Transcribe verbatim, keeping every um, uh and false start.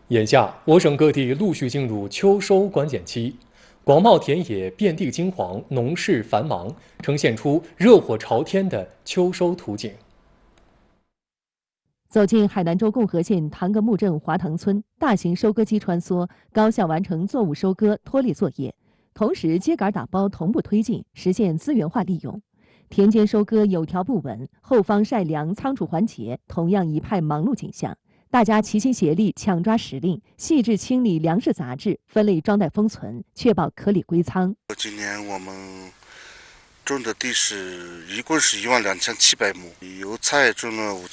眼下，我省各地陆续进入秋收关键期，广袤田野遍地金黄，农事繁忙，呈现出热火朝天的秋收图景。 走进海南州共和县唐格木镇华塘村，大型收割机穿梭，高效完成作物收割脱粒作业，同时秸秆打包同步推进，实现资源化利用。田间收割有条不紊，后方晒粮仓储环节同样一派忙碌景象。大家齐心协力，抢抓时令，细致清理粮食杂质，分类装袋封存，确保颗粒归仓。 今年我们种的地是一共是一万两千七百亩，油菜种了五